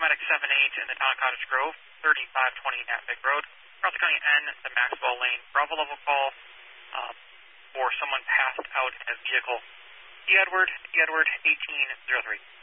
paramedic 7-8 in the town of Cottage Grove, 3520 Natick Road. Cross County N, the Maxwell Lane Bravo level call for someone passed out in a vehicle. Edward 1803.